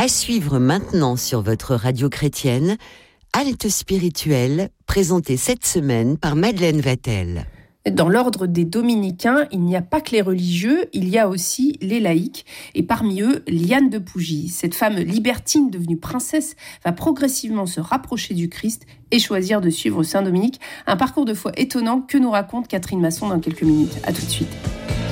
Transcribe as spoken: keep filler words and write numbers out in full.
À suivre maintenant sur votre radio chrétienne, Halte spirituelle, présentée cette semaine par Madeleine Vatel. Dans l'ordre des dominicains, il n'y a pas que les religieux, il y a aussi les laïcs. Et parmi eux, Liane de Pougy. Cette femme libertine devenue princesse va progressivement se rapprocher du Christ et choisir de suivre Saint Dominique. Un parcours de foi étonnant que nous raconte Catherine Masson dans quelques minutes. À tout de suite.